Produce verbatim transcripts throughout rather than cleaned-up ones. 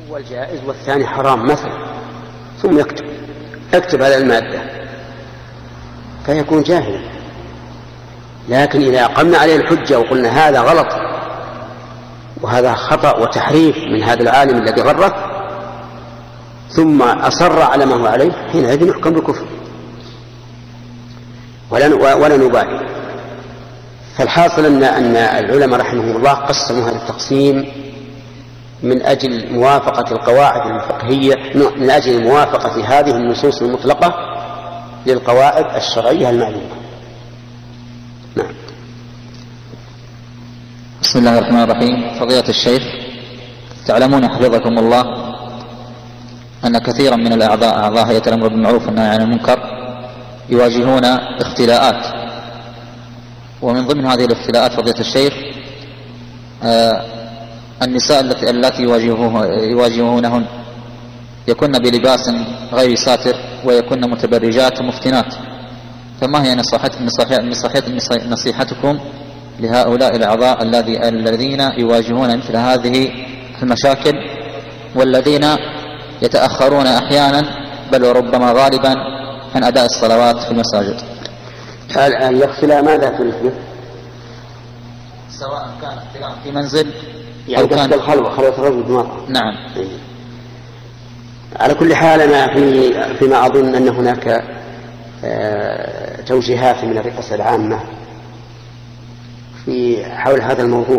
الأول جائز والثاني حرام مثلا، ثم يكتب اكتب على المادة فيكون جاهلا. لكن إذا أقمنا عليه الحجة وقلنا هذا غلط وهذا خطأ وتحريف من هذا العالم الذي غرق ثم أصر على ما هو عليه، حينئذ يحكم بالكفر ولا ولا نبالي. فالحاصل أن أن العلماء رحمهم الله قسموا هذا التقسيم من أجل موافقة القواعد الفقهية، من أجل موافقة هذه النصوص المطلقة للقواعد الشرعية المعلومة. نعم. بسم الله الرحمن الرحيم. فضيلة الشيخ، تعلمون حفظكم الله أن كثيرا من الأعضاء أعضاء هيئة الأمر بالمعروف والنهي عن المنكر يواجهون اختلاءات، ومن ضمن هذه الاختلاءات فضيلة الشيخ آه النساء التي التي يواجهونهن يكن بلباس غير ساتر ويكن متبرجات مفتنات، فما هي نصيحتكم لهؤلاء الأعضاء الذين يواجهون مثل هذه المشاكل والذين يتأخرون أحيانا بل وربما غالبا عن أداء الصلوات في المساجد؟ الاختلاء ماذا تريد؟ سواء كان اختلاء في منزل يعني أو كان الخلوة خلوة الرجل بالمرأة. نعم. على كل حال أنا في فيما أظن أن هناك توجيهات من الرئاسة العامة في حول هذا الموضوع،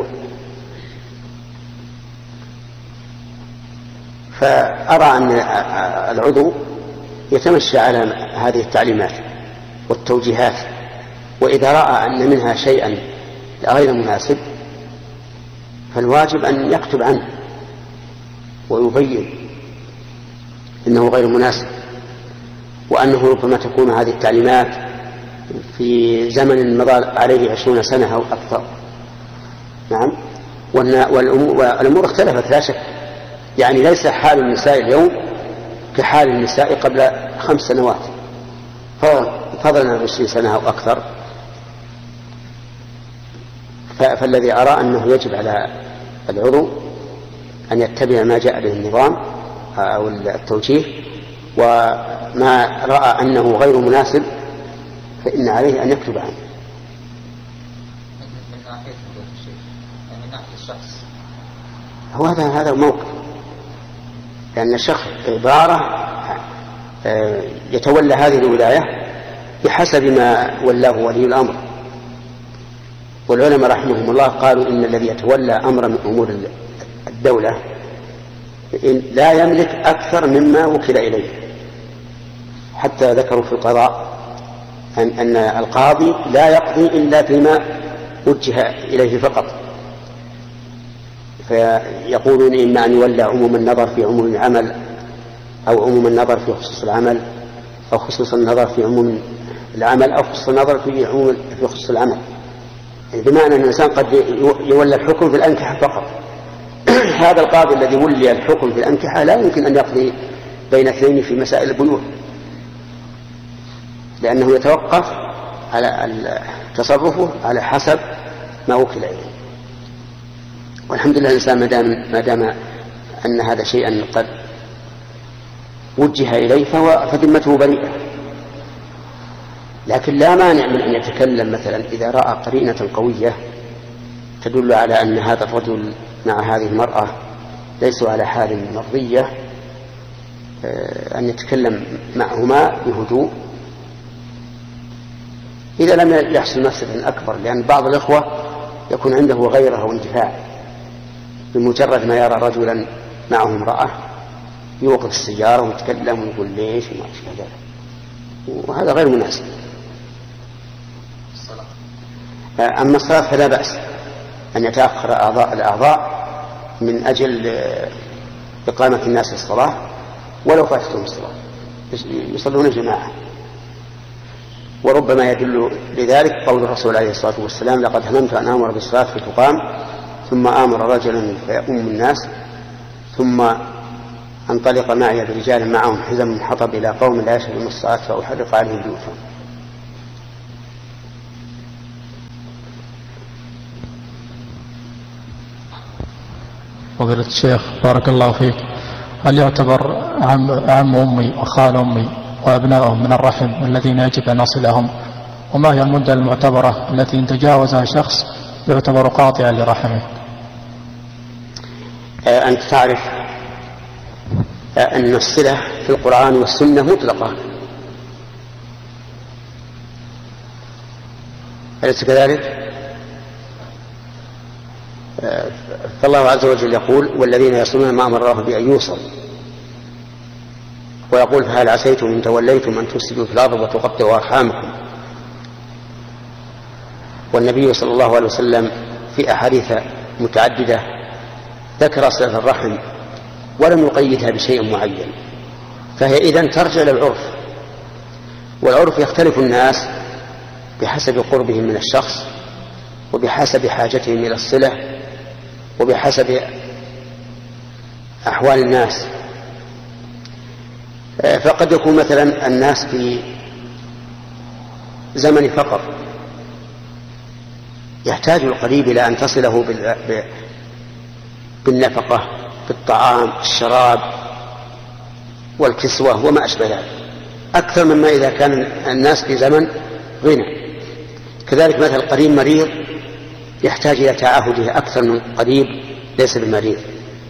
فأرى أن العضو يتمشى على هذه التعليمات والتوجيهات، وإذا رأى أن منها شيئا غير مناسب فالواجب أن يكتب عنه ويبين إنه غير مناسب، وأنه ربما تكون هذه التعليمات في زمن مضى عليه عشرون سنة أو أكثر. نعم. والأمور اختلفت لا شك، يعني ليس حال النساء اليوم كحال النساء قبل خمس سنوات فضلا عن عشرين سنة أو أكثر. فالذي أرى أنه يجب على العضو أن يتبع ما جاء به النظام أو التوجيه، وما رأى أنه غير مناسب فإن عليه أن يكتب عنه. من ناحية من ناحية الشخص هو هذا هذا الموقف، لأن الشخص عبارة يتولى هذه الولاية بحسب ما ولاه ولي الأمر، والعلماء رحمهم الله قالوا إن الذي يتولى أمر من أمور الدولة لا يملك أكثر مما وكل إليه، حتى ذكروا في القضاء أن, أن القاضي لا يقضي إلا فيما وجه إليه فقط، فيقولون إما أن يولى عموم النظر في عموم العمل أو عموم النظر في خصوص العمل أو خصوص النظر في عموم العمل أو خصوص النظر في عموم في خصوص العمل، يعني بمعنى أن الإنسان قد يولى الحكم في الأنكحة فقط. هذا القاضي الذي ولي الحكم في الأنكحة لا يمكن أن يقضي بين اثنين في مسائل البيوع، لأنه يتوقف على تصرفه على حسب ما وكل إليه. والحمد لله الإنسان ما دام أن هذا شيئا قد وجه إليه فهو فذمته بريئة، لكن لا مانع من أن يتكلم مثلا إذا رأى قرينة قوية تدل على أن هذا الرجل مع هذه المرأة ليسوا على حال مرضية، أن يتكلم معهما بهدوء إذا لم يحصل مفسدة أكبر، لأن بعض الإخوة يكون عنده غيره واندفاع، بمجرد ما يرى رجلا معه امرأة يوقف السيارة ويتكلم ويقول ليش وما أشبه ذلك، وهذا غير مناسب. أما الصلاة فلا بأس أن يتأخر أعضاء الأعضاء من أجل إقامة الناس الصلاة ولو فاتتهم الصلاة يصلون جماعة، وربما يدل لذلك قول الرسول عليه الصلاة والسلام: لقد هممت أن آمر بالصلاة فتقام ثم آمر رجلا فيؤم الناس ثم انطلق معي برجال معهم حزم من حطب إلى قوم لا يشهدون الصلاة فأحرق عليهم بيوتهم. فضيلة الشيخ بارك الله فيك، هل يعتبر عم, عم أمي وخال أمي وأبنائهم من الرحم الذين يجب أن نصلهم؟ وما هي المدة المعتبرة التي إن تجاوزها شخص يعتبر قاطعا لرحمه؟ أنت تعرف أن الصلة في القرآن والسنة مطلقة، أليس كذلك؟ فالله عز وجل يقول: والذين يصلون ما أمر الله بأن يوصل، ويقول: فهل عسيتم إن توليتم أن تفسدوا في الأرض وتقطعوا أرحامكم. والنبي صلى الله عليه وسلم في أحاديث متعددة ذكر صلة الرحم ولم يقيدها بشيء معين، فهي إذن ترجع للعرف، والعرف يختلف الناس بحسب قربهم من الشخص وبحسب حاجتهم إلى الصلة وبحسب أحوال الناس. فقد يكون مثلا الناس في زمن فقر يحتاج القريب إلى أن تصله بالنفقة، بالطعام، الشراب والكسوة وما أشبه ذلك، أكثر مما إذا كان الناس في زمن غنى. كذلك مثل قريب مريض يحتاج إلى تعاهده أكثر من قريب ليس بمريض.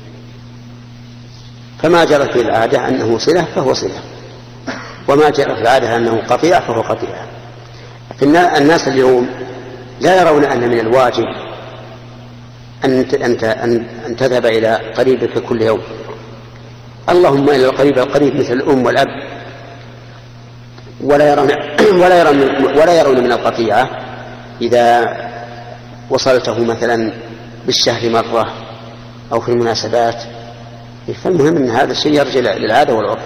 فما جرت في العادة أنه صلة فهو صلة، وما جرت في العادة أنه قطيع فهو قطيع. الناس اليوم لا يرون أن من الواجب أن أن تذهب إلى قريبك كل يوم، اللهم إلى القريب القريب مثل الأم والأب، ولا يرون ولا يرون ولا يرون من القطيعة إذا وصلته مثلا بالشهر مرة أو في المناسبات. فالمهم أن هذا الشيء يرجع للعادة والعرف.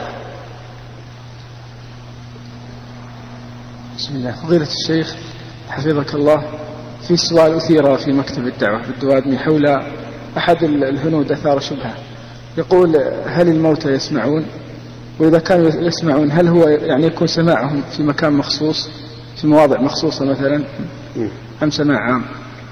بسم الله. فضيلة الشيخ حفظك الله، في سؤال أثير في مكتب الدعوة بالدوادمي حول أحد الهنود أثار شبهة، يقول: هل الموتى يسمعون؟ وإذا كانوا يسمعون هل هو يعني يكون سماعهم في مكان مخصوص في مواضع مخصوصة مثلا أم سماع عام؟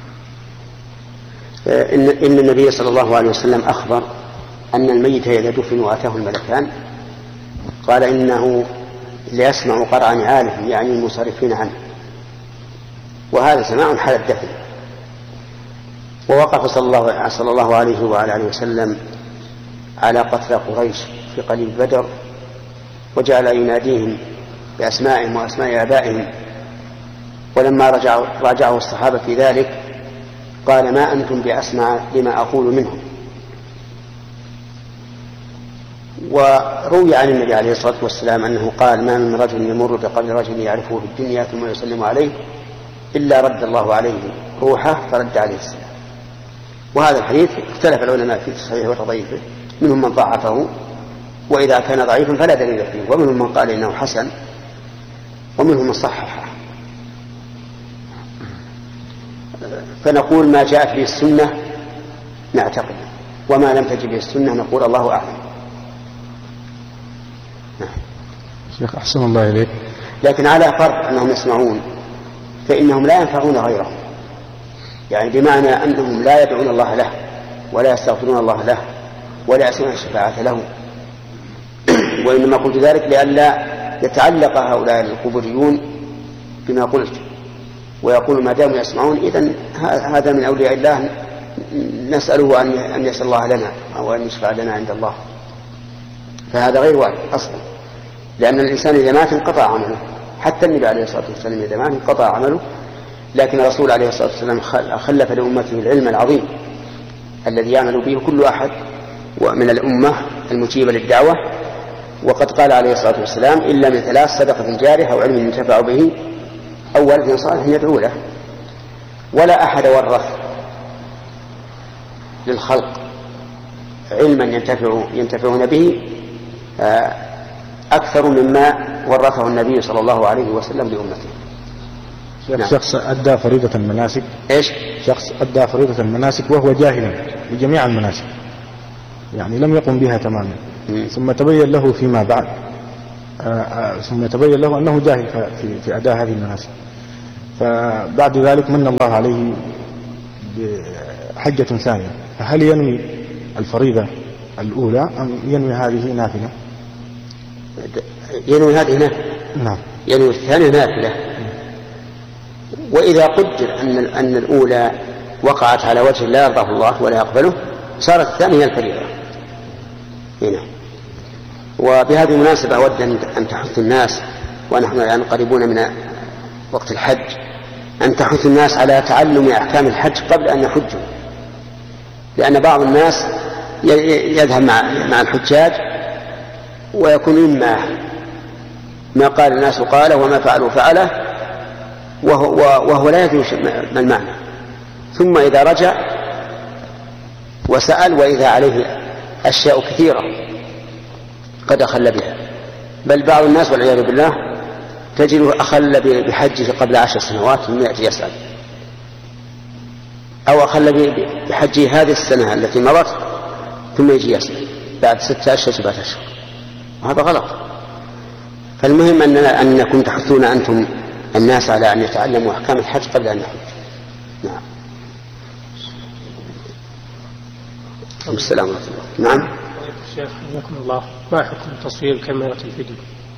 إن, إن النبي صلى الله عليه وسلم أخبر أن الميت إذا دفن وأتاه الملكان قال إنه ليسمع قرع نعالهم، يعني المنصرفين عنه، وهذا سماع حال الدفن. ووقف صلى الله, صلى الله عليه وعلى آله وسلم على قتلى قريش في قليل بدر، وجعل يناديهم بأسمائهم وأسماء آبائهم، ولما رجعوا راجعه الصحابة في ذلك قال: ما أنتم بأسمع لما أقول منهم. وروي عن النبي عليه الصلاة والسلام أنه قال: ما من رجل يمر بقبر رجل يعرفه في الدنيا ثم يسلم عليه إلا رد الله عليه روحه فرد عليه السلام. وهذا الحديث اختلف العلماء في تصحيحه وتضعيفه، منهم من ضعفه، وإذا كان ضعيفا فلا دليل فيه، ومنهم من قال إنه حسن، ومنهم من صححه. فنقول ما جاءت به السنة نعتقد، وما لم تجد به السنة نقول الله أعلم. شيخ أحسن الله إليك. لكن على فرض أنهم يسمعون فإنهم لا ينفعون غيرهم، يعني بمعنى أنهم لا يدعون الله له ولا يستغفرون الله له ولا يسمعون الشفاعة له. وإنما قلت ذلك لئلا يتعلق هؤلاء القبوريون بما قلت ويقول ما داموا يسمعون إذن هذا من أولياء الله نسأله أن يسأل الله لنا أو أن يشفع لنا عند الله. فهذا غير واجب أصلا، لأن الإنسان إذا مات انقطع عمله، حتى النبي عليه الصلاة والسلام إذا مات انقطع عمله، لكن الرسول عليه الصلاة والسلام خلف لأمته العلم العظيم الذي يعمل به كل أحد ومن الأمة المجيبة للدعوة. وقد قال عليه الصلاة والسلام: إلا من ثلاث: صدقة جارية أو علم ينتفع به أو ولد صالح يدعو له. ولا أحد ورث للخلق علما ينتفع ينتفعون به أكثر مما ورثه النبي صلى الله عليه وسلم لأمته. نعم. شخص أدى فريضة المناسك إيش؟ شخص أدى فريضة المناسك وهو جاهل بجميع المناسك، يعني لم يقم بها تماما، م. ثم تبين له فيما بعد آآ ثم تبين له أنه جاهل في, في أداء هذه المناسك، فبعد ذلك من الله عليه بحجة ثانية، فهل ينوي الفريضة الأولى أم ينوي هذه نافلة؟ ينوي هذه نافلة. نعم. ينوي الثانية نافلة. وإذا قدر أن أن الأولى وقعت على وجه لا يرضاه الله ولا يقبله صارت الثانية الفريضة. هنا. وبهذه المناسبة أود أن تحث الناس، ونحن الآن قريبون من وقت الحج، أن تحث الناس على تعلم أحكام الحج قبل أن يحجوا، لأن بعض الناس يذهب مع الحجاج ويكون إما ما قال الناس قاله وما فعلوا فعله، وهو, وهو لا يدري ما المعنى، ثم إذا رجع وسأل وإذا عليه أشياء كثيرة قد أخل بها. بل بعض الناس والعياذ بالله تجده أخل بحجه قبل عشر سنوات ثم يأتي يسأل، أو أخل بحجه هذه السنة التي مضت ثم يجي يسأل بعد ستة أشهر سبعة أشهر، وهذا غلط. فالمهم أننا أنكم تحثون أنتم الناس على أن يتعلموا أحكام الحج قبل أن يحج. نعم. السلام عليكم. نعم. شيخ حفظكم الله، ما حكم تصوير كاميرا الفيديو؟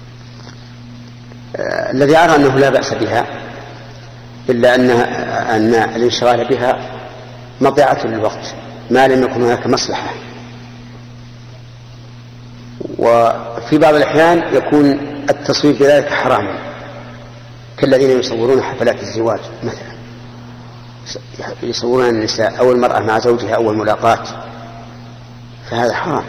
آه الذي أرى أنه لا بأس بها، إلا أن أن الانشغال بها مضيعة للوقت ما لم يكن هناك مصلحة. وفي بعض الأحيان يكون التصوير بذلك حراما، كالذين يصورون حفلات الزواج مثلا، يصورون النساء أو المرأة مع زوجها أول ملاقاة، فهذا حرام،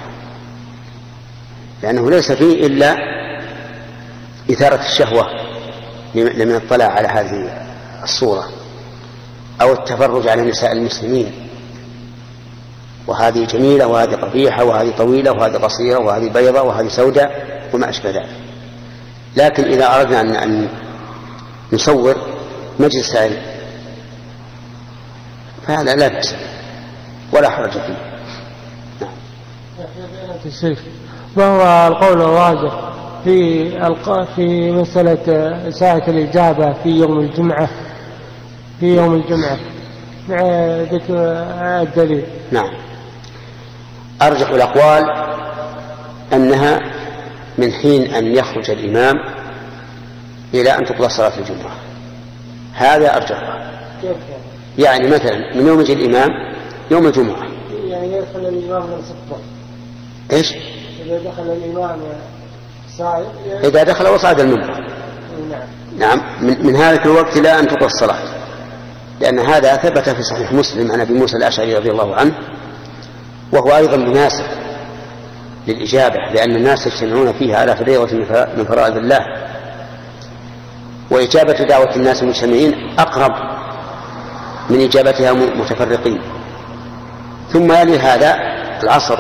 لأنه ليس فيه إلا إثارة الشهوة لمن اطلع على هذه الصورة، أو التفرج على نساء المسلمين، وهذه جميلة وهذه قبيحة وهذه طويلة وهذه قصيرة وهذه بيضة وهذه سوداء وما أشبه ذلك. لكن إذا أردنا أن نصور مجلس علم فهذا لا بأس ولا حرج فيه. نعم. ما هو القول الراجح في في مسألة ساعة الإجابة في يوم الجمعة في يوم الجمعة مع ذكر الدليل؟ نعم. أرجح الأقوال أنها من حين أن يخرج الإمام إلى أن تقضى صلاة الجمعة، هذا أرجح. يعني مثلا من يوم يجي الإمام يوم الجمعة، يعني يدخل الإمام من ستة. إيش؟ إذا دخل الإمام صاعد، إذا دخل وصعد المنبر. نعم. نعم. من, من هذا الوقت إلى أن تقضى الصلاة، لأن هذا ثبت في صحيح مسلم عن أبي موسى الأشعري رضي الله عنه، وهو أيضا مناسب للإجابة، لأن الناس يجتمعون فيها على فريضة من فرائض الله، وإجابة دعوة الناس المجتمعين أقرب من إجابتها متفرقين. ثم يلي هذا العصر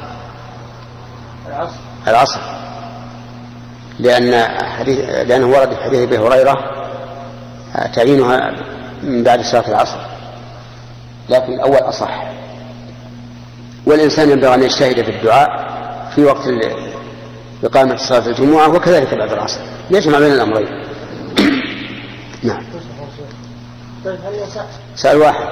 العصر لأن حديث لأنه ورد في حديث أبي هريرة تعيينها من بعد صلاة العصر، لكن الأول أصح. والإنسان ينبغي أن يجتهد في الدعاء في وقت إقامة صلاة الجمعة وكذلك بعد العصر، يجمع بين الأمرين. نعم. سؤال واحد.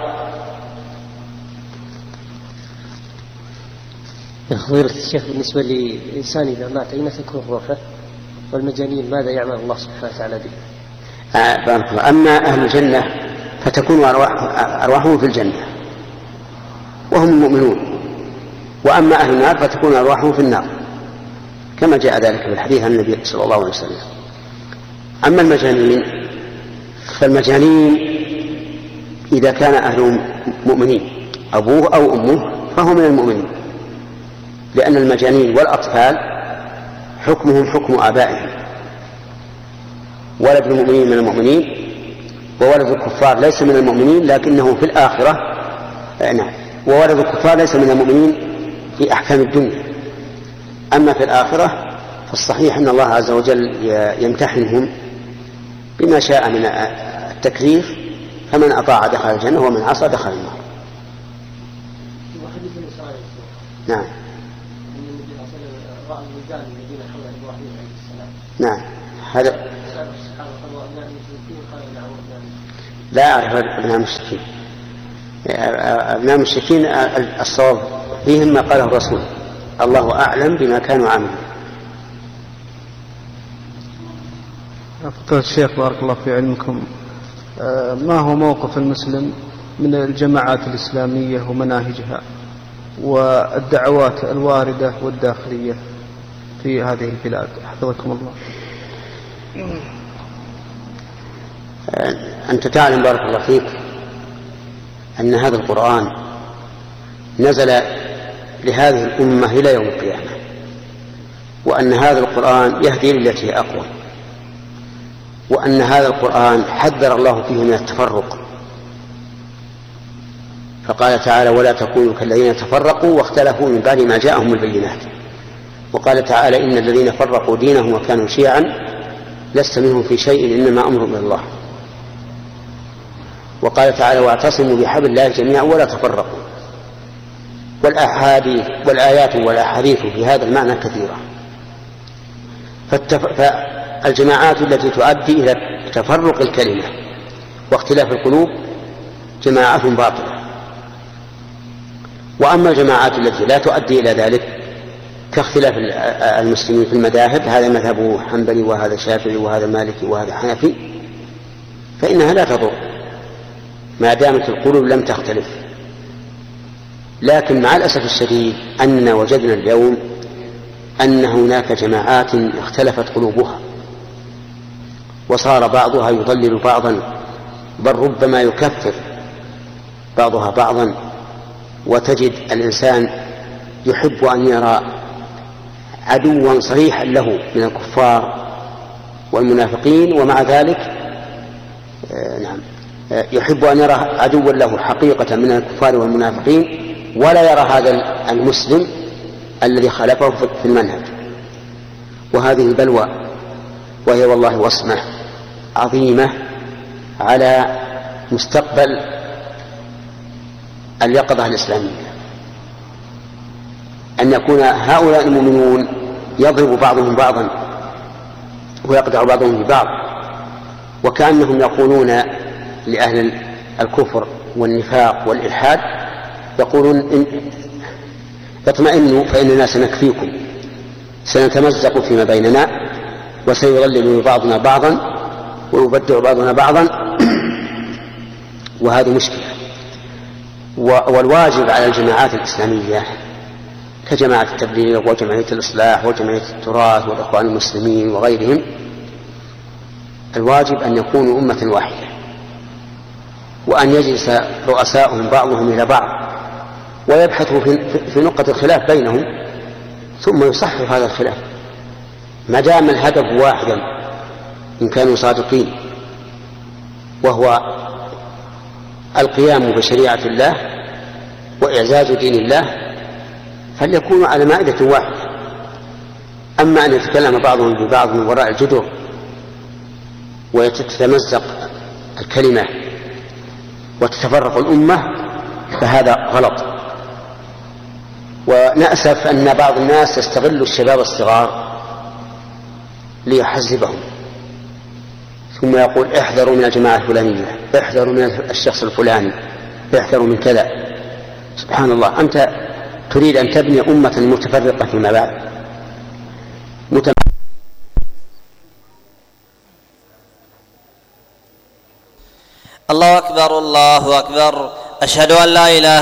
فضيلة الشيخ، بالنسبة للإنسان إذا مات أين تكون روحه؟ والمجانين ماذا يعمل الله سبحانه وتعالى به؟ آه أما أهل الجنة فتكون أرواح أرواحهم في الجنة وهم المؤمنون، وأما أهل النار فتكون أرواحهم في النار، كما جاء ذلك في الحديث عن النبي صلى الله عليه وسلم. أما المجانين فالمجانين إذا كان أهلهم مؤمنين أبوه أو أمه فهو من المؤمنين، لأن المجانين والأطفال حكمهم حكم آبائهم، ولد المؤمنين من المؤمنين وولد الكفار ليس من المؤمنين لكنه في الآخرة نعم، وولد الكفار ليس من المؤمنين في أحكام الدنيا. أما في الآخرة فالصحيح أن الله عز وجل يمتحنهم بما شاء من التكليف، فمن أطاع دخل الجنة ومن عصى دخل النار. نعم. نعم. هذا لا أعرف أبناء المشركين. أبناء المشركين الصواب فيهم ما قاله الرسول الله أعلم بما كانوا عاملين. فضيلة الشيخ بارك الله في علمكم، ما هو موقف المسلم من الجماعات الإسلامية ومناهجها والدعوات الواردة والداخلية في هذه البلاد حفظكم الله؟ أنت تعلم بارك الله فيك أن هذا القرآن نزل لهذه الأمة إلى يوم القيامة، وأن هذا القرآن يهدي للتي هي أقوى، وأن هذا القرآن حذر الله فيه من التفرق، فقال تعالى: ولا تكونوا كالذين تفرقوا واختلفوا من بعد ما جاءهم البينات. وقال تعالى: إن الذين فرقوا دينهم وكانوا شيعا لست منهم في شيء إنما أمرهم إلى الله. وقال تعالى: واعتصموا بحبل الله جميعا ولا تفرقوا. والأحاديث والآيات والأحاديث في هذا المعنى كثيرة. فالتف... فالجماعات التي تؤدي إلى تفرق الكلمة واختلاف القلوب جماعات باطلة، وأما الجماعات التي لا تؤدي إلى ذلك كاختلاف المسلمين في المذاهب، هذا مذهبه حنبلي وهذا شافعي وهذا مالكي وهذا حنفي، فإنها لا تضر ما دامت القلوب لم تختلف. لكن مع الأسف الشديد أننا وجدنا اليوم أن هناك جماعات اختلفت قلوبها، وصار بعضها يضلل بعضا، بل ربما يكفر بعضها بعضا. وتجد الإنسان يحب أن يرى عدوا صريحا له من الكفار والمنافقين، ومع ذلك آه نعم آه يحب أن يرى عدوا له حقيقة من الكفار والمنافقين، ولا يرى هذا المسلم الذي خالفه في المنهج. وهذه البلوى وهي والله وصمة عظيمة على مستقبل اليقظة الإسلامية، أن يكون هؤلاء المؤمنون يضرب بعضهم بعضا ويقدع بعضهم ببعض، وكأنهم يقولون لأهل الكفر والنفاق والإلحاد، يقولون إن اطمئنوا فإننا سنكفيكم، سنتمزق فيما بيننا وسيضلل بعضنا بعضا ويبدع بعضنا بعضا. وهذه مشكلة. والواجب على الجماعات الإسلامية كجماعة التبليغ وجمعية الإصلاح وجمعية التراث والإخوان المسلمين وغيرهم، الواجب أن يكونوا أمة واحدة، وأن يجلس رؤساؤهم بعضهم إلى بعض ويبحثوا في نقطة الخلاف بينهم ثم يصحح هذا الخلاف، ما دام الهدف واحدا إن كانوا صادقين، وهو القيام بشريعة الله وإعزاز دين الله، فليكونوا على مائدة واحدة. أما أن يتكلم بعضهم ببعض من وراء الجدر ويتمزق الكلمة وتتفرق الأمة فهذا غلط. ونأسف أن بعض الناس يستغل الشباب الصغار ليحزبهم، ثم يقول: احذروا من الجماعة الفلانية، احذروا من الشخص الفلاني، احذروا من كذا. سبحان الله، أنت تريد أن تبني أمة متفرقة فيما بعد متم... الله أكبر الله أكبر، أشهد أن لا إله